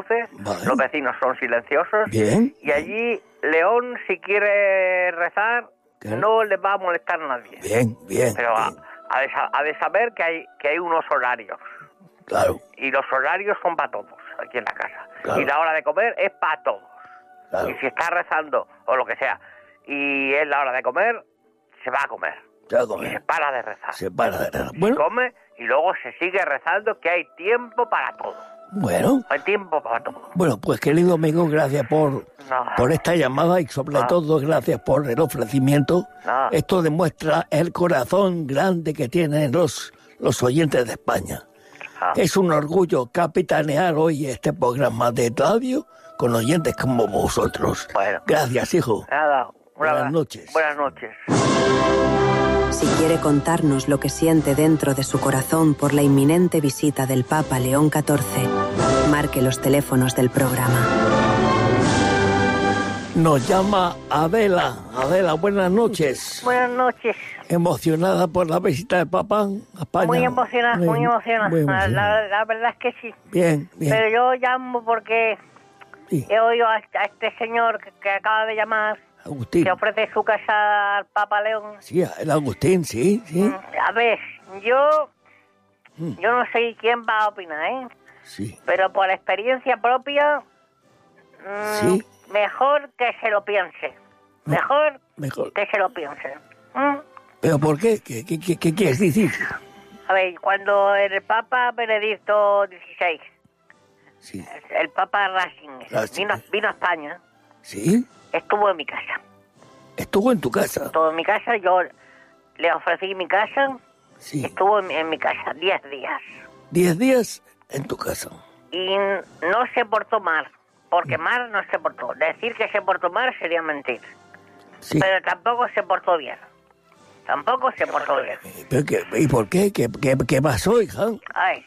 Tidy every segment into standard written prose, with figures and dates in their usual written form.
luces, Vale. los vecinos son silenciosos. Bien. Y allí, León, si quiere rezar, ¿Qué? no le va a molestar a nadie. Bien, bien, Pero bien. ha de saber que hay unos horarios. Claro, Y los horarios son para todos, aquí en la casa. Claro. Y la hora de comer es para todos. claro. Y si está rezando, o lo que sea, y es la hora de comer, se va a comer. Se va a Y se comer. para de rezar. Se para de nada. Bueno, Come y luego se sigue rezando, que hay tiempo para todo. bueno. Hay tiempo para todo. Bueno, pues querido amigo, gracias por esta llamada y sobre Ah. todo gracias por el ofrecimiento. Ah. Esto demuestra el corazón grande que tienen los oyentes de España. Ah. Es un orgullo capitanear hoy este programa de radio con oyentes como vosotros. Bueno. Gracias, hijo. Nada, Buenas noches. Buenas noches. Si quiere contarnos lo que siente dentro de su corazón por la inminente visita del Papa León XIV, marque los teléfonos del programa. Nos llama Adela. Adela, buenas noches. Buenas noches. ¿Emocionada por la visita del Papa a España? Muy emocionada, muy emocionada. muy emocionada. La verdad es que sí. Bien, bien. Pero yo llamo porque Sí. he oído a este señor que acaba de llamar, Agustín. que ofrece su casa al Papa León. Sí, el Agustín, sí, sí. A ver, yo no sé quién va a opinar, ¿eh? Sí, Pero por experiencia propia, sí. mejor que se lo piense. Mejor Mejor. que se lo piense. ¿Mm? ¿Pero por qué? ¿Qué quieres decir? A ver, cuando el Papa Benedicto XVI, Sí, el Papa Ratzinger, vino a España, sí. estuvo en mi casa. Estuvo en tu casa. Estuvo en mi casa, yo le ofrecí mi casa, Sí. estuvo en mi casa 10 días. 10 días en tu casa. Y no se portó mal, porque mal no se portó. Decir que se portó mal sería mentir. Sí. Pero tampoco se portó bien. Tampoco se portó bien. ¿Pero qué? ¿Y por qué? ¿Qué pasó, hija? Ay,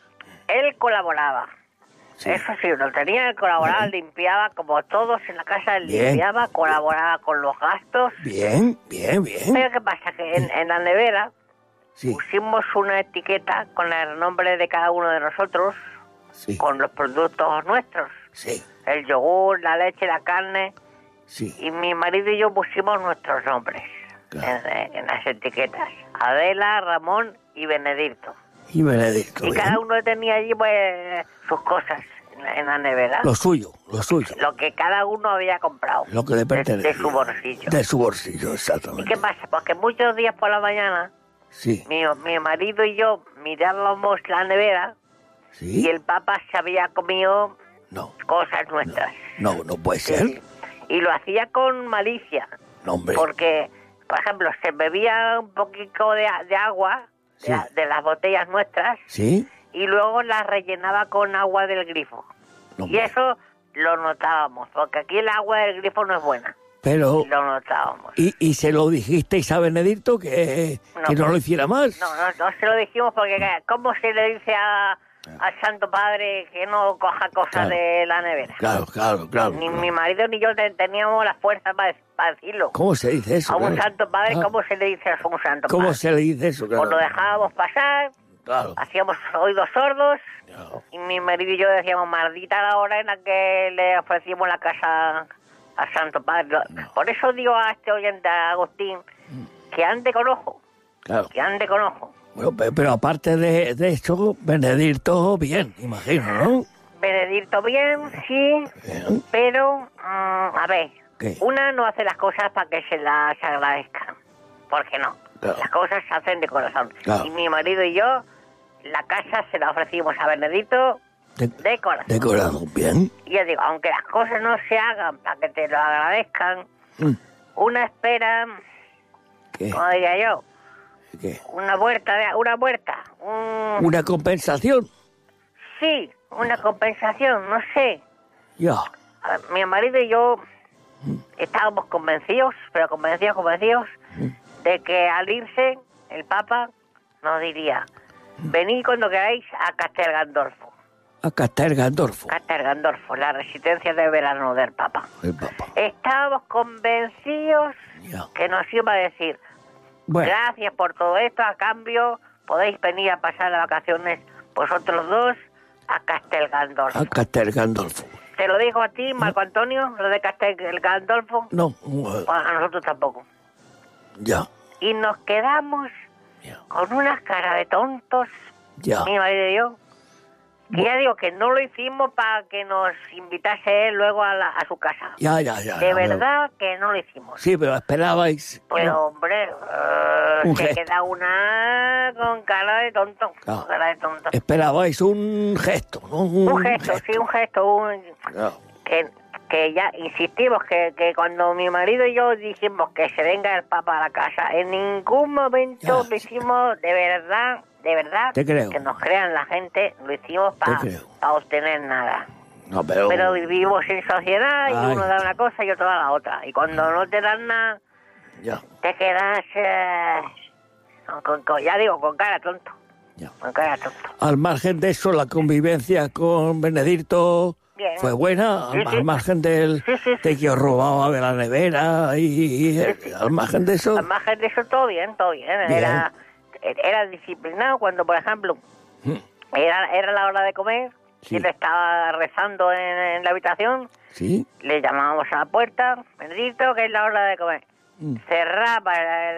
él colaboraba. Sí. Eso sí, lo tenía que colaborar, limpiaba como todos en la casa, él Bien. limpiaba, colaboraba con los gastos. Bien, bien, bien. Pero ¿qué pasa? Que en la nevera Sí, pusimos una etiqueta con el nombre de cada uno de nosotros, sí, con los productos nuestros. sí, El yogur, la leche, la carne. sí. Y mi marido y yo pusimos nuestros nombres Claro. en las etiquetas. Adela, Ramón y Benedicto. Y Benedicto, Y bien. cada uno tenía allí pues sus cosas en la nevera. Lo suyo, lo suyo. Lo que cada uno había comprado. Lo que le pertenece. De su bolsillo. De su bolsillo, ¿Y exactamente. qué pasa? Porque muchos días por la mañana, Sí, mi marido y yo mirábamos la nevera sí. y el Papa se había comido No, cosas nuestras. no puede Sí, ser. sí. Y lo hacía con malicia. No, hombre. Porque, por ejemplo, se bebía un poquito de agua Sí. de las botellas nuestras ¿Sí? y luego las rellenaba con agua del grifo. No, Y eso lo notábamos, porque aquí el agua del grifo no es buena. Pero... Y lo notábamos. ¿Y se lo dijisteis a Benedicto que no lo hiciera más? No se lo dijimos porque ¿cómo se le dice al Santo Padre que no coja cosas Claro. de la nevera? Claro. Ni mi marido ni yo teníamos la fuerza para decirlo. ¿Cómo se dice eso? A un Claro. Santo Padre, Ah, ¿cómo se le dice a un Santo Padre? ¿Cómo se le dice eso? Claro. Pues lo dejábamos pasar, Claro. hacíamos oídos sordos Claro. y mi marido y yo decíamos, maldita la hora en la que le ofrecimos la casa al Santo Padre. Por eso digo a este oyente, a Agustín, que ande con ojo, Claro. que ande con ojo. Bueno, pero aparte de eso, Benedicto, bien, imagino, ¿no? Benedicto bien, sí, Bien. pero, a ver, ¿Qué? una no hace las cosas para que se las agradezcan, porque no, Claro. las cosas se hacen de corazón. Claro. Y mi marido y yo, la casa se la ofrecimos a Benedicto de corazón. Decorado, bien. Y yo digo, aunque las cosas no se hagan para que te lo agradezcan, Mm, una espera, ¿Qué? como diría yo, ¿Qué? una vuelta, ¿Una compensación? sí, una compensación, no sé. Ya. Mi marido y yo estábamos convencidos, pero convencidos, de que al irse el Papa nos diría, venid cuando queráis a Castel Gandolfo. A Castel Gandolfo, Castel Gandolfo, la residencia de verano del Papa. el Papa. Estábamos convencidos Ya. que nos iba a decir, Bueno, gracias por todo esto, a cambio podéis venir a pasar las vacaciones vosotros dos a Castel Gandolfo. A Castel Gandolfo. ¿Te lo digo a ti, Marco Antonio, lo de Castel Gandolfo? No, Bueno, a nosotros tampoco. ya, Y nos quedamos ya, con unas caras de tontos, ya. mi marido y yo, que ya digo que no lo hicimos para que nos invitase él luego a su casa. Ya. De verdad que no lo hicimos. Sí, pero esperabais. Pues ¿no? hombre, Un se gesto. queda una con cara de tonto. Claro. Con cara de tonto. Esperabais un gesto, ¿no? Un gesto, sí, un gesto. Ya. Que ya insistimos que cuando mi marido y yo dijimos que se venga el Papa a la casa, en ningún momento Ya. lo hicimos de verdad, Te creo. que nos crean la gente, lo hicimos Te para creo. obtener nada. No, pero... Pero vivimos en sociedad y Ay. uno da una cosa y otro da la otra. Y cuando no te dan nada, Ya, te quedas, ya digo, con cara tonto. ya. Con cara tonto. Al margen de eso, la convivencia con Benedicto Bien. fue buena. Sí, sí. Al margen del, Sí. de que os robaba de la nevera y al margen de eso... Al margen de eso, todo bien, todo bien. Era disciplinado cuando, por ejemplo, era la hora de comer, Sí. y él estaba rezando en la habitación, Sí, le llamábamos a la puerta, Benedicto, que es la hora de comer. Mm. Cerraba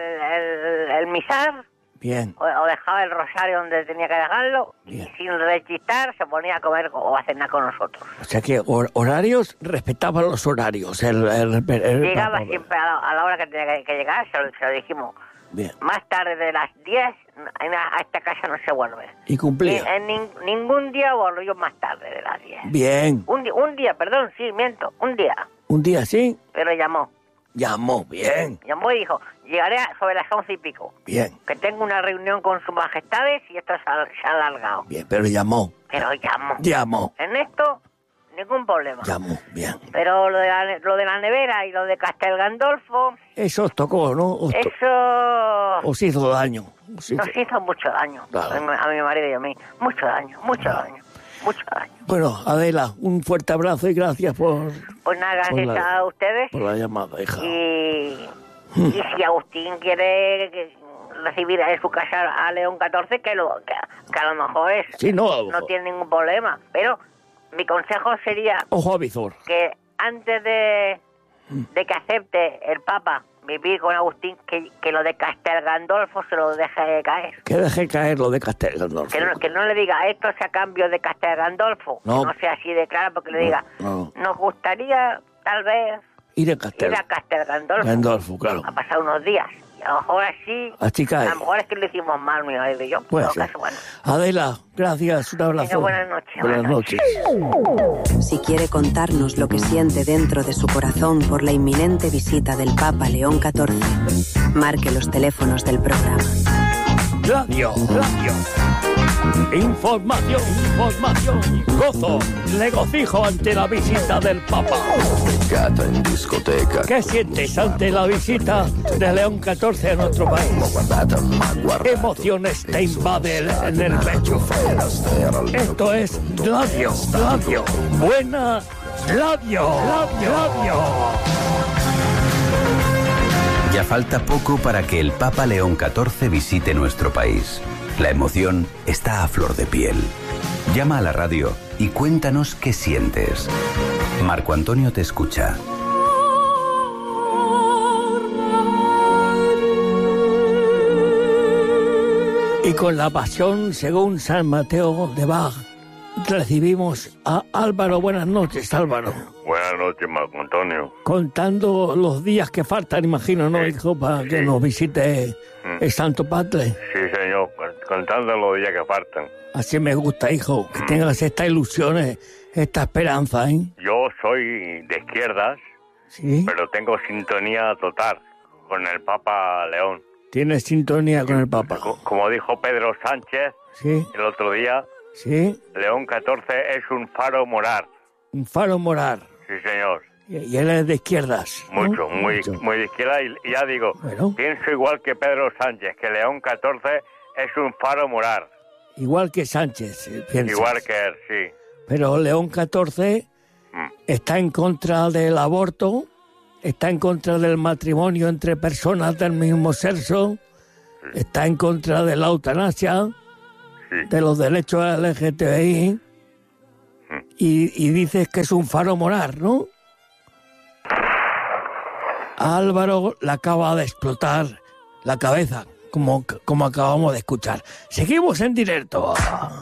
el misal, bien. o dejaba el rosario donde tenía que dejarlo, Bien. y sin rechistar se ponía a comer o a cenar con nosotros. O sea que horarios, respetaban los horarios. El Llegaba Papa. siempre a la hora que tenía que llegar, se lo dijimos. Bien. Más tarde de las 10, a esta casa no se vuelve. Y cumplía. Ningún día volvió más tarde de las 10. Bien. Un día, perdón, sí, miento, un día. Un día sí, Pero llamó llamó. Bien. y dijo, llegaré sobre las 11 y pico, Bien. que tengo una reunión con sus majestades y esto se ha alargado. Bien, pero llamó. Pero llamó. Llamó. En esto, ningún problema. Llamó. Bien. Pero lo de la nevera y lo de Castel Gandolfo, Eso os tocó, ¿no? eso Os hizo daño. Os hizo- nos hizo mucho daño. Claro. A mi marido y a mí. Mucho daño, mucho daño. Bueno, Adela, un fuerte abrazo y gracias por Pues nada, gracias Por la- a ustedes. la llamada, hija. Y si Agustín quiere recibir en su casa a León XIV, que a lo mejor Sí, no, a lo no mejor. tiene ningún problema. Pero mi consejo sería Ojo a visor. que antes de que acepte el Papa vivir con Agustín, que lo de Castel Gandolfo se lo deje caer. Que deje caer lo de Castel Gandolfo. Que no le diga esto sea a cambio de Castel Gandolfo. No. Que no sea así de claro, porque le diga, no. nos gustaría tal vez Ir a Castel ir a Castel Gandolfo. Gandolfo, claro. Ha pasado unos días. Y a lo mejor así... Así cae. A lo mejor es que lo hicimos mal, mi marido y yo. Puede En todo ser. caso, bueno. Adela, gracias, un abrazo. Venga, buenas noches, Buenas buenas noches. Si quiere contarnos lo que siente dentro de su corazón por la inminente visita del Papa León XIV, marque los teléfonos del programa. Radio. Información. Gozo, regocijo ante la visita del Papa. Beccata in discoteca. ¿Qué sientes ante la visita de León XIV a nuestro país? Guardata, ma guardata. ¿Qué emociones te invaden en el pecho? Esto es Radio. Buena Radio. Ya falta poco para que el Papa León XIV visite nuestro país. La emoción está a flor de piel. Llama a la radio y cuéntanos qué sientes. Marco Antonio te escucha. Y con la pasión, según San Mateo de Bach, recibimos a Álvaro. Buenas noches, Álvaro. Buenas noches, Marco Antonio. Contando los días que faltan, imagino, ¿no, hijo? Para que nos visite el Santo Padre. Sí, señor, contando los días que faltan. Así me gusta, hijo, que tengas esta ilusión, esta esperanza, ¿eh? Yo soy de izquierdas, Sí. pero tengo sintonía total con el Papa León. Tienes sintonía con el Papa. Como dijo Pedro Sánchez Sí, el otro día, sí. León XIV es un faro moral. Un faro moral. Sí, señor. Y él es de izquierdas, ¿no? Mucho, muy de izquierda. Y ya digo, Bueno. pienso igual que Pedro Sánchez, que León XIV es un faro moral. Igual que Sánchez, piensas. Igual que él, sí. Pero León XIV está en contra del aborto, está en contra del matrimonio entre personas del mismo sexo, está en contra de la eutanasia, Sí. de los derechos LGTBI, y dices que es un faro morar, ¿no? A Álvaro le acaba de explotar la cabeza, como acabamos de escuchar. Seguimos en directo.